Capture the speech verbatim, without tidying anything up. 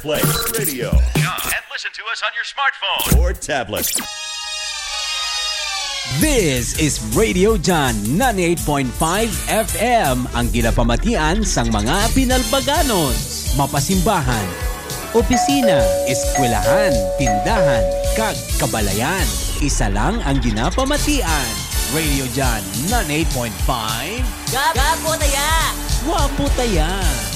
Play radio. And listen to us on your smartphone or tablet. This is Radio John ninety-eight point five F M, ang ginapamatian sang mga Pinalbaganos, mapasimbahan, opisina, eskwelahan, tindahan, kag kabalayan. Isa lang ang ginapamatian. Radio John ninety-eight point five. Gapo taya! Wapo taya!